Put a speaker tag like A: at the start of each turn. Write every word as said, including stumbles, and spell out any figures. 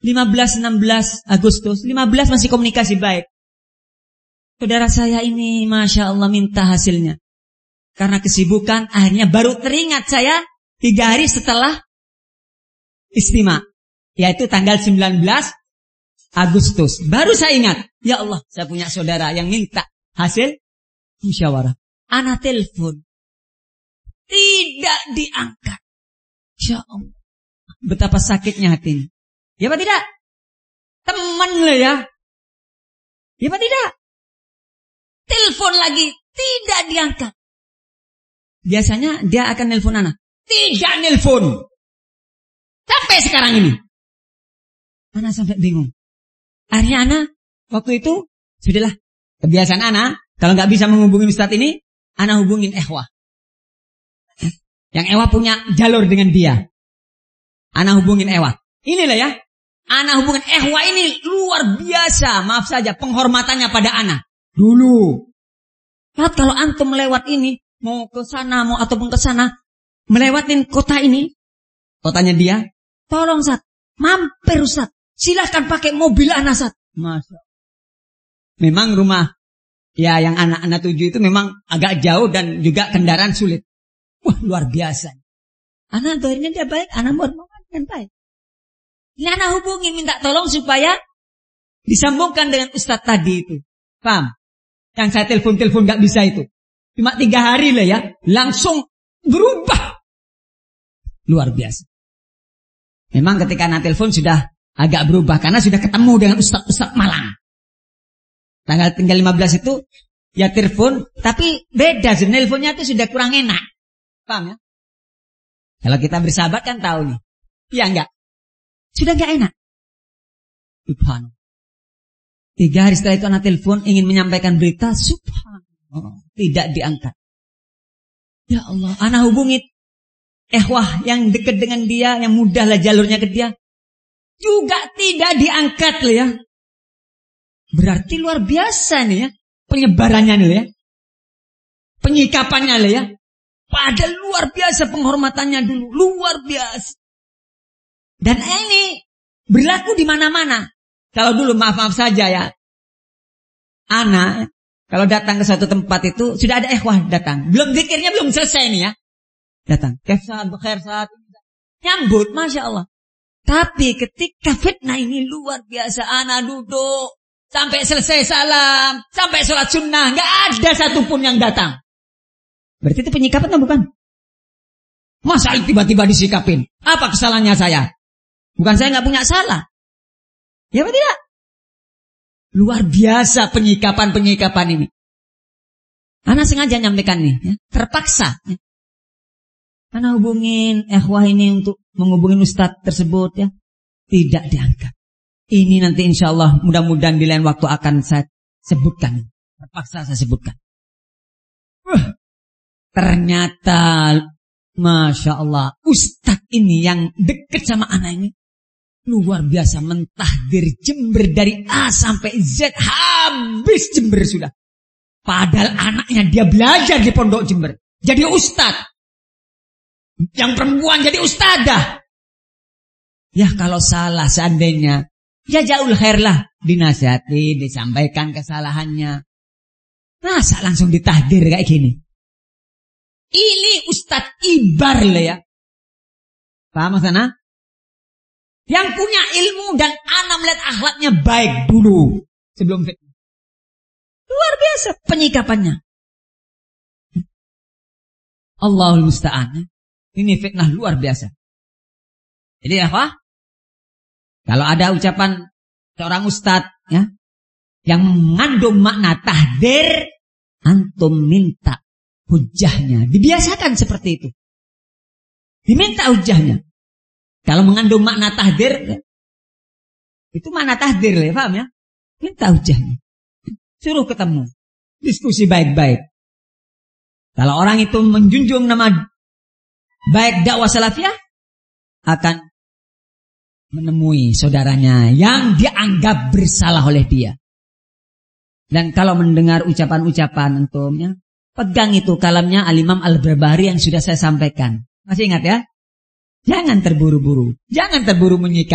A: lima belas, enam belas Agustus, lima belas masih komunikasi baik. Saudara saya ini Masya Allah minta hasilnya. Karena kesibukan akhirnya baru teringat saya tiga hari setelah istimewa. Yaitu tanggal sembilan belas Agustus. Baru saya ingat. Ya Allah, saya punya saudara yang minta hasil musyawarah. Ana telepon. Tidak diangkat. Ya Allah. Betapa sakitnya hati ini. Ya apa tidak? Teman lah ya. Ya apa tidak? Telepon lagi. Tidak diangkat. Biasanya dia akan nelpon anak. Tidak nelpon. Sampai sekarang ini. Anak sampai bingung. Akhirnya anak waktu itu sudahlah kebiasaan anak kalau nggak bisa menghubungi Ustadz ini, anak hubungin Ehwah. Yang Ehwah punya jalur dengan dia. Anak hubungin Ehwah. Inilah ya. Anak hubungin Ehwah ini luar biasa. Maaf saja penghormatannya pada anak. Dulu. Nah, kalau antum lewat ini mau ke sana mau ataupun ke sana melewatin kota ini, kotanya dia, tolong Ustaz, mampir Ustaz. Silahkan pakai mobil anak Ustaz. Masya. Memang rumah ya yang anak-anak tuju itu memang agak jauh dan juga kendaraan sulit. Wah luar biasa. Anak doanya dia baik, anak bermohon dengan baik. Ini anak hubungi minta tolong supaya disambungkan dengan Ustaz tadi itu. Paham? Yang saya telepon-telepon gak bisa itu. Cuma tiga hari lah ya, langsung berubah. Luar biasa. Memang ketika anak telepon sudah agak berubah karena sudah ketemu dengan Ustaz-Ustaz Malang. Tanggal tinggal lima belas itu ya telepon, tapi beda sih teleponnya itu sudah kurang enak. Paham ya? Kalau kita bersahabat kan tahu nih. Iya enggak? Sudah enggak enak. Subhanallah. Tiga hari setelah itu anak telepon ingin menyampaikan berita, subhanallah, tidak diangkat. Ya Allah, anak hubungi Ehwah yang dekat dengan dia, yang mudahlah jalurnya ke dia. Juga tidak diangkat loh ya. Berarti luar biasa nih ya. Penyebarannya nih ya. Penyikapannya loh ya. Padahal luar biasa penghormatannya dulu. Luar biasa. Dan ini berlaku di mana-mana. Kalau dulu maaf-maaf saja ya. Anak kalau datang ke suatu tempat itu sudah ada Ehwah datang. Belum zikirnya belum selesai nih ya. Datang. Kefsaat, bekhersaat. Nyambut, Masya Allah. Tapi ketika fitnah ini luar biasa, anak duduk sampai selesai salam, sampai sholat sunnah, nggak ada satupun yang datang. Berarti itu penyikapan atau bukan? Masa tiba-tiba disikapin? Apa kesalahannya saya? Bukan saya nggak punya salah. Ya apa tidak? Luar biasa penyikapan-penyikapan ini. Anak sengaja nyampaikan nih, ya, terpaksa. Ya. Anak hubungin Ehwah ini untuk menghubungin Ustadz tersebut ya. Tidak diangkat. Ini nanti insya Allah mudah-mudahan di lain waktu akan saya sebutkan. Terpaksa saya sebutkan. Uh, ternyata Masya Allah Ustadz ini yang dekat sama anak ini luar biasa mentahdir Jember dari A sampai Z. Habis Jember sudah. Padahal anaknya dia belajar di pondok Jember. Jadi Ustadz. Yang perempuan jadi ustadzah. Ya kalau salah seandainya, ya jauh khair lah. Dinasihati, disampaikan kesalahannya. Masa langsung ditahdir kayak gini? Ini Ustadz Ibar lah ya. Paham sana? Yang punya ilmu dan anak melihat akhlaknya baik dulu. Sebelum fitnah. Luar biasa penyikapannya. Allahul Musta'an. Ini fitnah luar biasa. Jadi apa? Kalau ada ucapan seorang ustadz ya, yang mengandung makna tahdir, antum minta hujahnya. Dibiasakan seperti itu. Diminta hujahnya. Kalau mengandung makna tahdir, ya, itu makna tahdir, ya, paham ya? Minta hujahnya. Suruh ketemu. Diskusi baik-baik. Kalau orang itu menjunjung nama baik dakwah salafiyah, akan menemui saudaranya yang dianggap bersalah oleh dia. Dan kalau mendengar ucapan-ucapan antumnya, pegang itu kalamnya Al-Imam Al-Barbahari yang sudah saya sampaikan. Masih ingat ya? Jangan terburu-buru. Jangan terburu menyikapi.